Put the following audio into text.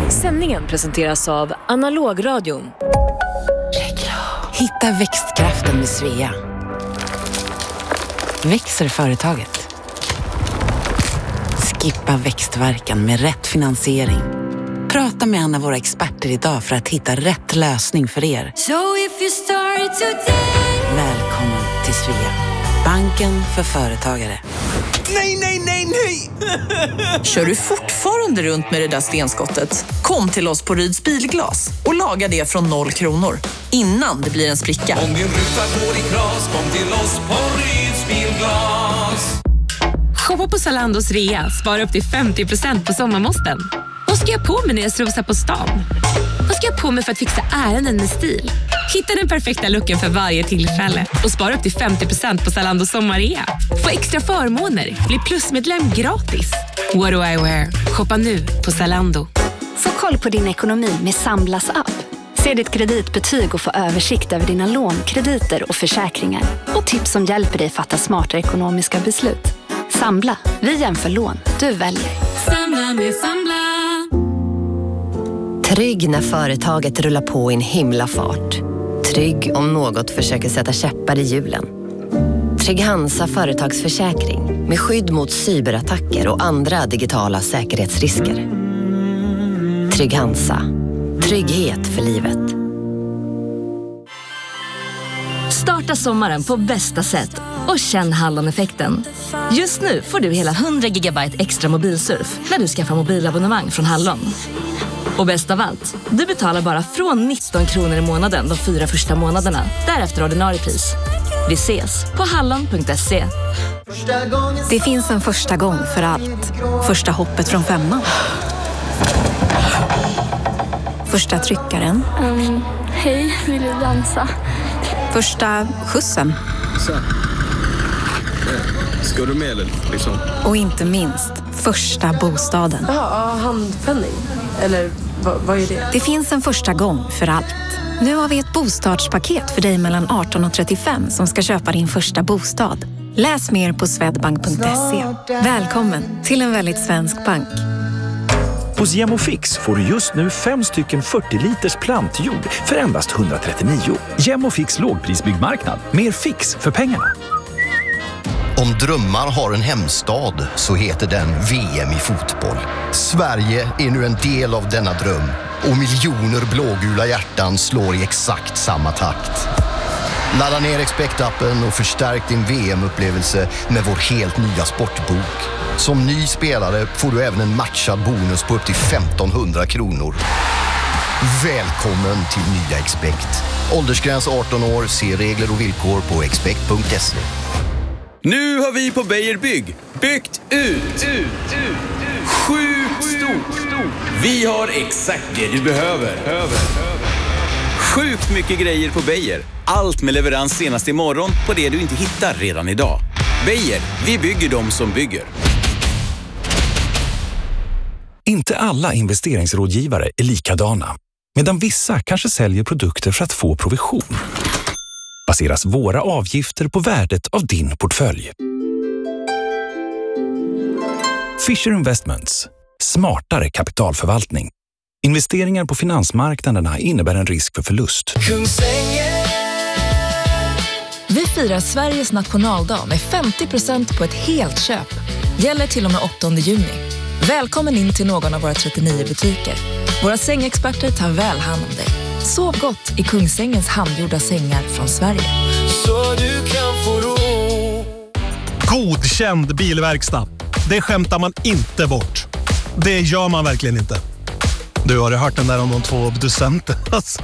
Sändningen presenteras av Analogradion. Hitta växtkraften med Svea. Växer företaget. Skippa växtverkan med rätt finansiering. Prata med en av våra experter idag för att hitta rätt lösning för er. Välkommen till Svea. Banken för företagare. Nej! Kör du fortfarande runt med det där stenskottet? Kom till oss på Ryds Bilglas och laga det från 0 kronor. Innan det blir en spricka. Om din ruta går i kras, kom till oss på Ryds Bilglas. Shoppa på Zalandos rea. Spara upp till 50% på sommarmåsten. Vad ska jag på mig när jag strosar på stan? Vad ska jag på mig för att fixa ärenden med stil? Hitta den perfekta looken för varje tillfälle och spara upp till 50% på Zalandos sommarrea. Få extra förmåner, bli plusmedlem gratis. What do I wear? Shoppa nu på Zalando. Få koll på din ekonomi med Samblas app. Se ditt kreditbetyg och få översikt över dina lån, krediter och försäkringar. Och tips som hjälper dig fatta smarta ekonomiska beslut. Sambla, vi jämför lån, du väljer. Samla med Sambla. Trygg när företaget rullar på i en himla fart. Trygg om något försöker sätta käppar i hjulen. Trygg Hansa företagsförsäkring med skydd mot cyberattacker och andra digitala säkerhetsrisker. Trygg Hansa. Trygghet för livet. Starta sommaren på bästa sätt och känn Hallon-effekten. Just nu får du hela 100 GB extra mobilsurf när du skaffar mobilabonnemang från Hallon. Och bäst av allt, du betalar bara från 19 kronor i månaden de 4 första månaderna. Därefter ordinarie pris. Vi ses på hallon.se. Det finns en första gång för allt. Första hoppet från 5:an. Första tryckaren. Hej, vill du dansa? Första skjutsen. Ska du med eller liksom? Och inte minst, första bostaden. Ja, handpenning. Eller vad är det? Det finns en första gång för allt. Nu har vi ett bostadspaket för dig mellan 18 och 35 som ska köpa din första bostad. Läs mer på swedbank.se. Välkommen till en väldigt svensk bank. Hos Gemofix får du just nu 5 stycken 40 liters plantjord för endast 139. Gemofix lågprisbyggmarknad. Mer fix för pengarna. Om drömmar har en hemstad så heter den VM i fotboll. Sverige är nu en del av denna dröm och miljoner blågula hjärtan slår i exakt samma takt. Ladda ner Expect-appen och förstärk din VM-upplevelse med vår helt nya sportbok. Som ny spelare får du även en matchad bonus på upp till 1500 kronor. Välkommen till nya Expect. Åldersgräns 18 år, se regler och villkor på expect.se. Nu har vi på Beijer Bygg byggt ut. Sjukt stort. Vi har exakt det du behöver. Sjukt mycket grejer på Beijer. Allt med leverans senast imorgon på det du inte hittar redan idag. Beijer, vi bygger dem som bygger. Inte alla investeringsrådgivare är likadana. Medan vissa kanske säljer produkter för att få provision, baseras våra avgifter på värdet av din portfölj. Fisher Investments. Smartare kapitalförvaltning. Investeringar på finansmarknaderna innebär en risk för förlust. Vi firar Sveriges nationaldag med 50% på ett helt köp. Gäller till och med 8 juni. Välkommen in till någon av våra 39 butiker. Våra sängexperter tar väl hand om dig. Sov gott i Kungsängens handgjorda sängar från Sverige. Så du kan få ro. Godkänd bilverkstad. Det skämtar man inte bort. Det gör man verkligen inte. Du har hört den där om de 2 obducenter. Alltså,